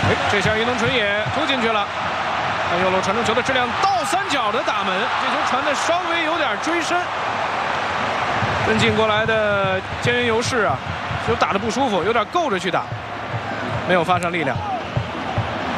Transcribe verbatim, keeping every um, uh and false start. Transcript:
哎，这下伊能纯也突进去了。安右路传中球的质量，倒三角的打门，这球传的稍微有点追身。跟进过来的菅原由势啊，就打得不舒服，有点够着去打，没有发上力量。